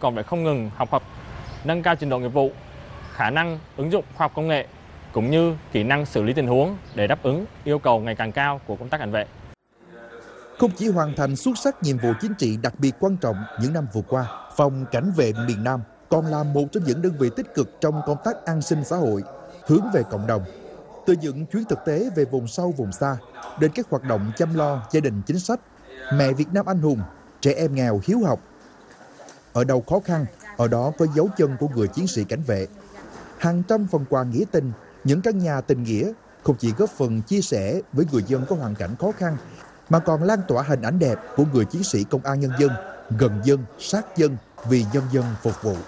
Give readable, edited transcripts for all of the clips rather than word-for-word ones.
còn phải không ngừng học tập, nâng cao trình độ nghiệp vụ, khả năng ứng dụng khoa học công nghệ cũng như kỹ năng xử lý tình huống để đáp ứng yêu cầu ngày càng cao của công tác cảnh vệ. Không chỉ hoàn thành xuất sắc nhiệm vụ chính trị đặc biệt quan trọng những năm vừa qua, Phòng Cảnh vệ miền Nam còn là một trong những đơn vị tích cực trong công tác an sinh xã hội, hướng về cộng đồng. Từ những chuyến thực tế về vùng sâu vùng xa, đến các hoạt động chăm lo gia đình chính sách, mẹ Việt Nam anh hùng, trẻ em nghèo hiếu học. Ở đâu khó khăn, ở đó có dấu chân của người chiến sĩ cảnh vệ. Hàng trăm phần quà nghĩa tình, những căn nhà tình nghĩa không chỉ góp phần chia sẻ với người dân có hoàn cảnh khó khăn, mà còn lan tỏa hình ảnh đẹp của người chiến sĩ công an nhân dân, gần dân, sát dân, vì nhân dân phục vụ.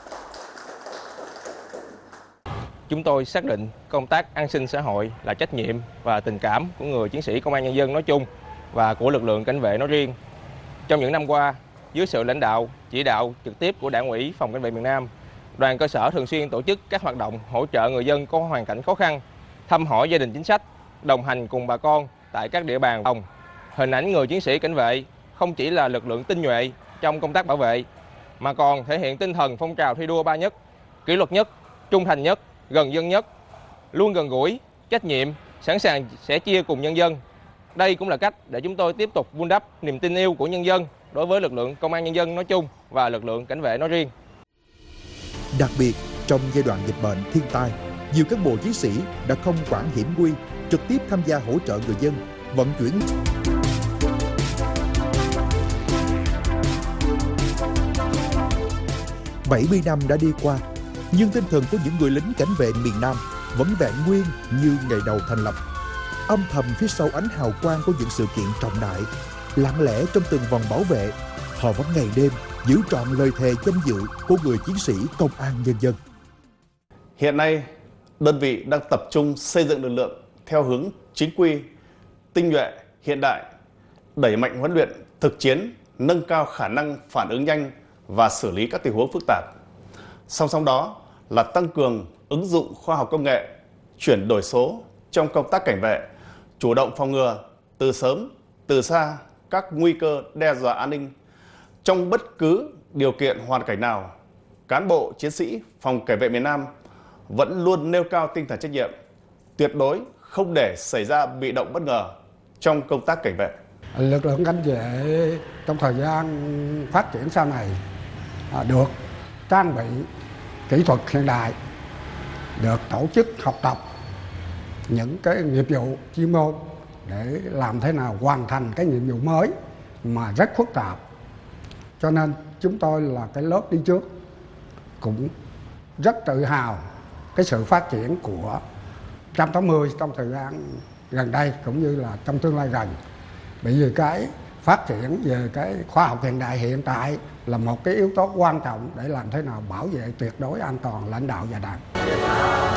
Chúng tôi xác định công tác an sinh xã hội là trách nhiệm và tình cảm của người chiến sĩ công an nhân dân nói chung và của lực lượng cảnh vệ nói riêng. Trong những năm qua, dưới sự lãnh đạo, chỉ đạo trực tiếp của Đảng ủy Phòng Cảnh vệ miền Nam, đoàn cơ sở thường xuyên tổ chức các hoạt động hỗ trợ người dân có hoàn cảnh khó khăn, thăm hỏi gia đình chính sách, đồng hành cùng bà con tại các địa bàn phòng. Hình ảnh người chiến sĩ cảnh vệ không chỉ là lực lượng tinh nhuệ trong công tác bảo vệ, mà còn thể hiện tinh thần phong trào thi đua 3 nhất: kỷ luật nhất, trung thành nhất, gần dân nhất, luôn gần gũi, trách nhiệm, sẵn sàng sẻ chia cùng nhân dân. Đây cũng là cách để chúng tôi tiếp tục vun đắp niềm tin yêu của nhân dân đối với lực lượng công an nhân dân nói chung và lực lượng cảnh vệ nói riêng. Đặc biệt, trong giai đoạn dịch bệnh, thiên tai, nhiều cán bộ chiến sĩ đã không quản hiểm nguy, trực tiếp tham gia hỗ trợ người dân, vận chuyển. Bảy 70 năm đã đi qua, nhưng tinh thần của những người lính cảnh vệ miền Nam vẫn vẹn nguyên như ngày đầu thành lập. Âm thầm phía sau ánh hào quang của những sự kiện trọng đại, lặng lẽ trong từng vòng bảo vệ, họ vẫn ngày đêm giữ trọn lời thề danh dự của người chiến sĩ công an nhân dân. Hiện nay, đơn vị đang tập trung xây dựng lực lượng theo hướng chính quy, tinh nhuệ, hiện đại, đẩy mạnh huấn luyện, thực chiến, nâng cao khả năng phản ứng nhanh và xử lý các tình huống phức tạp. Song song đó là tăng cường ứng dụng khoa học công nghệ, chuyển đổi số trong công tác cảnh vệ, chủ động phòng ngừa từ sớm, từ xa các nguy cơ đe dọa an ninh. Trong bất cứ điều kiện hoàn cảnh nào, cán bộ chiến sĩ Phòng Cảnh vệ miền Nam vẫn luôn nêu cao tinh thần trách nhiệm, tuyệt đối không để xảy ra bị động bất ngờ trong công tác cảnh vệ. Lực lượng cảnh vệ trong thời gian phát triển sau này được trang bị kỹ thuật hiện đại, được tổ chức học tập những cái nghiệp vụ chuyên môn để làm thế nào hoàn thành cái nhiệm vụ mới mà rất phức tạp. Cho nên chúng tôi là cái lớp đi trước cũng rất tự hào cái sự phát triển của 180 trong thời gian gần đây cũng như là trong tương lai gần. Bởi vì cái phát triển về cái khoa học hiện đại hiện tại là một cái yếu tố quan trọng để làm thế nào bảo vệ tuyệt đối an toàn lãnh đạo và đảng.